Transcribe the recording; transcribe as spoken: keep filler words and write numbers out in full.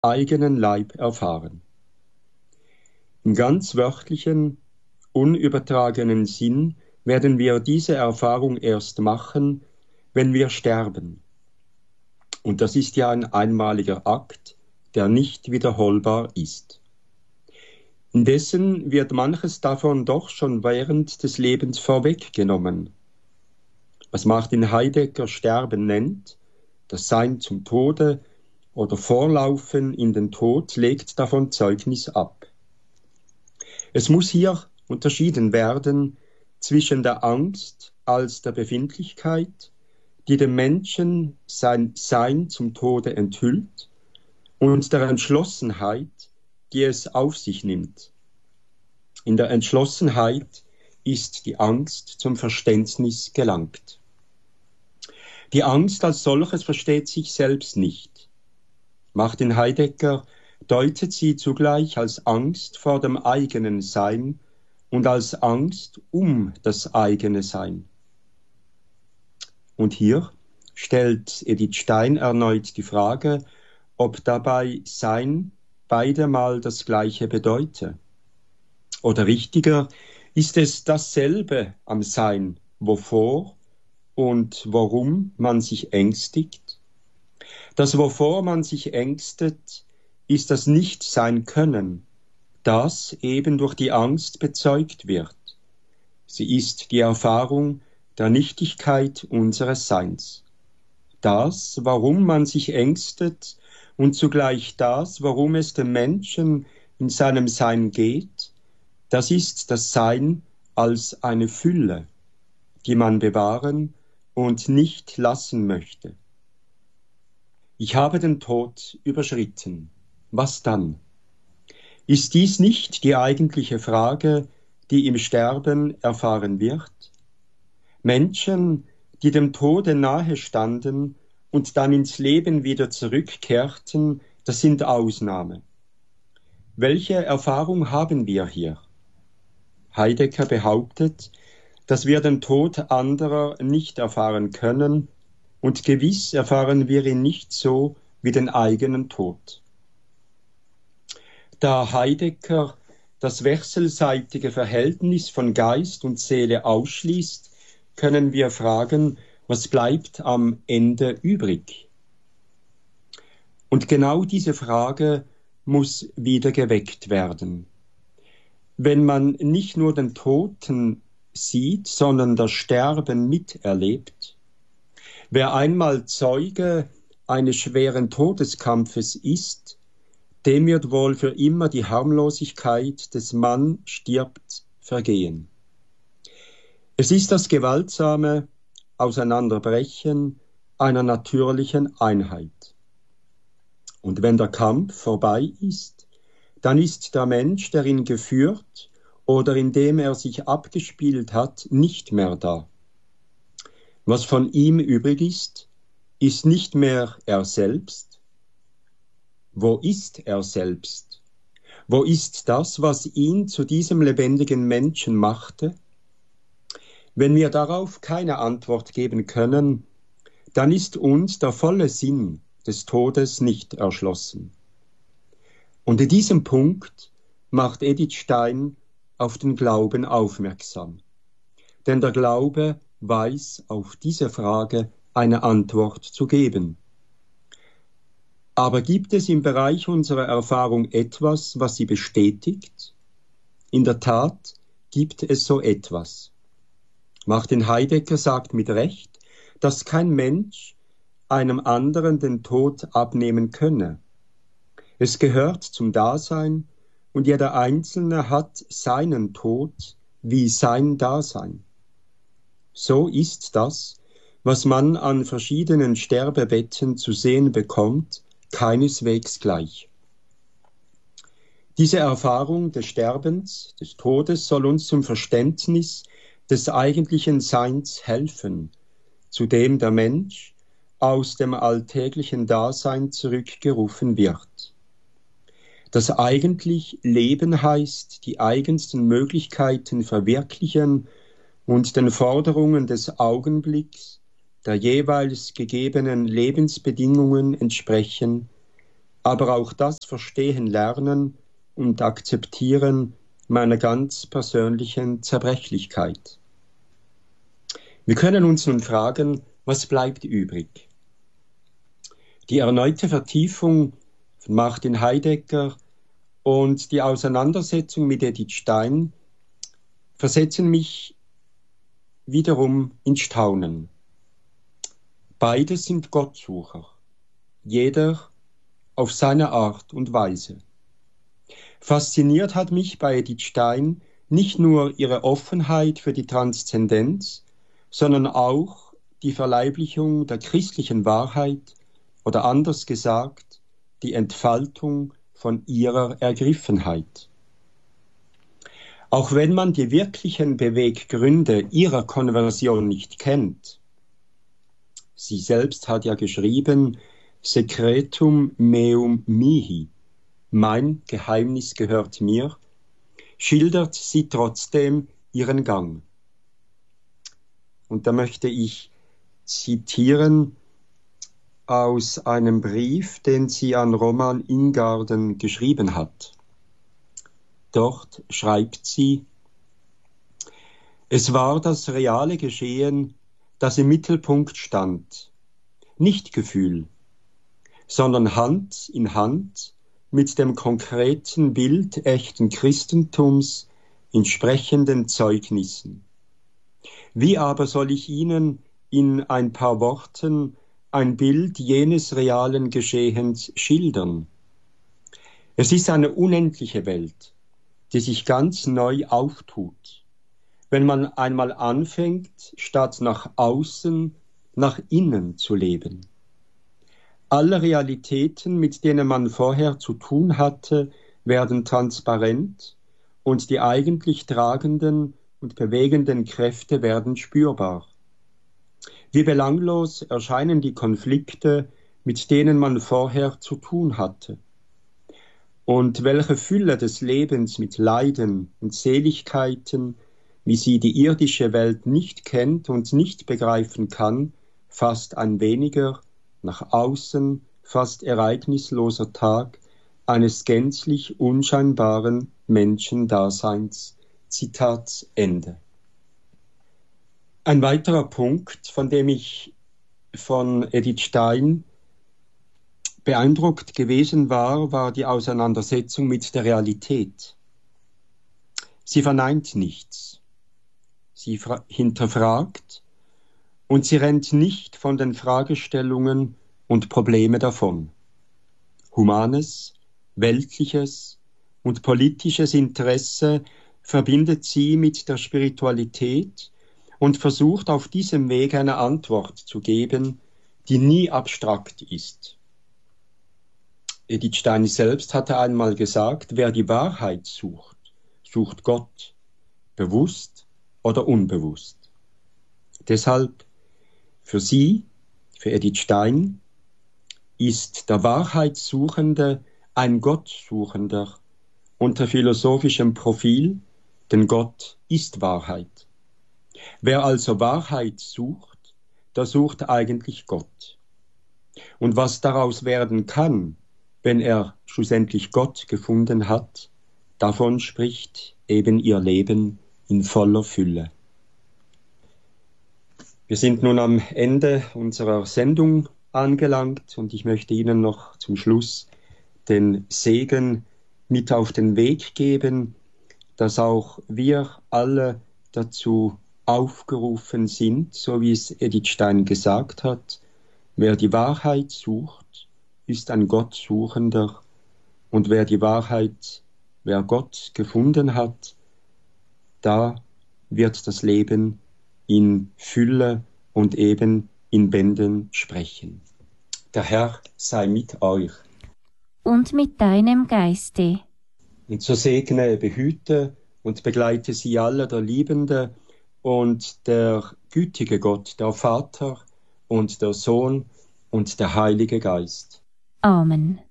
eigenen Leib erfahren. Im ganz wörtlichen, unübertragenen Sinn werden wir diese Erfahrung erst machen, wenn wir sterben. Und das ist ja ein einmaliger Akt, der nicht wiederholbar ist. Indessen wird manches davon doch schon während des Lebens vorweggenommen. Was Martin Heidegger Sterben nennt, das Sein zum Tode oder Vorlaufen in den Tod, legt davon Zeugnis ab. Es muss hier unterschieden werden zwischen der Angst als der Befindlichkeit, die dem Menschen sein Sein zum Tode enthüllt, und der Entschlossenheit, die es auf sich nimmt. In der Entschlossenheit ist die Angst zum Verständnis gelangt. Die Angst als solches versteht sich selbst nicht. Martin Heidegger deutet sie zugleich als Angst vor dem eigenen Sein und als Angst um das eigene Sein. Und hier stellt Edith Stein erneut die Frage, ob dabei Sein beide mal das Gleiche bedeute. Oder richtiger, ist es dasselbe am Sein, wovor und warum man sich ängstigt? Das, wovor man sich ängstet, ist das Nicht-Sein-Können, das eben durch die Angst bezeugt wird. Sie ist die Erfahrung der Nichtigkeit unseres Seins. Das, warum man sich ängstet, und zugleich das, worum es dem Menschen in seinem Sein geht, das ist das Sein als eine Fülle, die man bewahren und nicht lassen möchte. Ich habe den Tod überschritten. Was dann? Ist dies nicht die eigentliche Frage, die im Sterben erfahren wird? Menschen, die dem Tode nahe standen und dann ins Leben wieder zurückkehrten, das sind Ausnahme. Welche Erfahrung haben wir hier? Heidegger behauptet, dass wir den Tod anderer nicht erfahren können, und gewiss erfahren wir ihn nicht so wie den eigenen Tod. Da Heidegger das wechselseitige Verhältnis von Geist und Seele ausschließt, können wir fragen, was bleibt am Ende übrig? Und genau diese Frage muss wieder geweckt werden. Wenn man nicht nur den Toten sieht, sondern das Sterben miterlebt, wer einmal Zeuge eines schweren Todeskampfes ist, dem wird wohl für immer die Harmlosigkeit des Mann stirbt vergehen. Es ist das gewaltsame Auseinanderbrechen einer natürlichen Einheit. Und wenn der Kampf vorbei ist, dann ist der Mensch, der ihn geführt oder in dem er sich abgespielt hat, nicht mehr da. Was von ihm übrig ist, ist nicht mehr er selbst. Wo ist er selbst? Wo ist das, was ihn zu diesem lebendigen Menschen machte? Wenn wir darauf keine Antwort geben können, dann ist uns der volle Sinn des Todes nicht erschlossen. Und in diesem Punkt macht Edith Stein auf den Glauben aufmerksam. Denn der Glaube weiß auf diese Frage eine Antwort zu geben. Aber gibt es im Bereich unserer Erfahrung etwas, was sie bestätigt? In der Tat gibt es so etwas. Martin Heidegger sagt mit Recht, dass kein Mensch einem anderen den Tod abnehmen könne. Es gehört zum Dasein und jeder Einzelne hat seinen Tod wie sein Dasein. So ist das, was man an verschiedenen Sterbebetten zu sehen bekommt, keineswegs gleich. Diese Erfahrung des Sterbens, des Todes soll uns zum Verständnis des eigentlichen Seins helfen, zu dem der Mensch aus dem alltäglichen Dasein zurückgerufen wird. Das eigentlich Leben heißt, die eigensten Möglichkeiten verwirklichen und den Forderungen des Augenblicks, der jeweils gegebenen Lebensbedingungen entsprechen, aber auch das Verstehen lernen und akzeptieren meiner ganz persönlichen Zerbrechlichkeit. Wir können uns nun fragen, was bleibt übrig? Die erneute Vertiefung von Martin Heidegger und die Auseinandersetzung mit Edith Stein versetzen mich wiederum in Staunen. Beide sind Gottsucher, jeder auf seine Art und Weise. Fasziniert hat mich bei Edith Stein nicht nur ihre Offenheit für die Transzendenz, sondern auch die Verleiblichung der christlichen Wahrheit oder anders gesagt, die Entfaltung von ihrer Ergriffenheit. Auch wenn man die wirklichen Beweggründe ihrer Konversion nicht kennt, sie selbst hat ja geschrieben, Secretum meum mihi, mein Geheimnis gehört mir, schildert sie trotzdem ihren Gang. Und da möchte ich zitieren aus einem Brief, den sie an Roman Ingarden geschrieben hat. Dort schreibt sie, es war das reale Geschehen, das im Mittelpunkt stand, nicht Gefühl, sondern Hand in Hand mit dem konkreten Bild echten Christentums in sprechenden Zeugnissen. Wie aber soll ich Ihnen in ein paar Worten ein Bild jenes realen Geschehens schildern? Es ist eine unendliche Welt, die sich ganz neu auftut, wenn man einmal anfängt, statt nach außen, nach innen zu leben. Alle Realitäten, mit denen man vorher zu tun hatte, werden transparent und die eigentlich tragenden und bewegenden Kräfte werden spürbar. Wie belanglos erscheinen die Konflikte, mit denen man vorher zu tun hatte. Und welche Fülle des Lebens mit Leiden und Seligkeiten, wie sie die irdische Welt nicht kennt und nicht begreifen kann, fast ein weniger, nach außen fast ereignisloser Tag eines gänzlich unscheinbaren Menschendaseins. Zitat Ende. Ein weiterer Punkt, von dem ich von Edith Stein beeindruckt gewesen war, war die Auseinandersetzung mit der Realität. Sie verneint nichts. Sie hinterfragt und sie rennt nicht von den Fragestellungen und Probleme davon. Humanes, weltliches und politisches Interesse verbindet sie mit der Spiritualität und versucht auf diesem Weg eine Antwort zu geben, die nie abstrakt ist. Edith Stein selbst hatte einmal gesagt, wer die Wahrheit sucht, sucht Gott, bewusst oder unbewusst. Deshalb für sie, für Edith Stein, ist der Wahrheitssuchende ein Gottsuchender unter philosophischem Profil, denn Gott ist Wahrheit. Wer also Wahrheit sucht, der sucht eigentlich Gott. Und was daraus werden kann, wenn er schlussendlich Gott gefunden hat, davon spricht eben ihr Leben in voller Fülle. Wir sind nun am Ende unserer Sendung angelangt und ich möchte Ihnen noch zum Schluss den Segen mit auf den Weg geben, dass auch wir alle dazu aufgerufen sind, so wie es Edith Stein gesagt hat, wer die Wahrheit sucht, ist ein Gottsuchender und wer die Wahrheit, wer Gott gefunden hat, da wird das Leben in Fülle und eben in Bänden sprechen. Der Herr sei mit euch. Und mit deinem Geiste. Und so segne, behüte und begleite sie alle, der Liebende und der gütige Gott, der Vater und der Sohn und der Heilige Geist. Amen.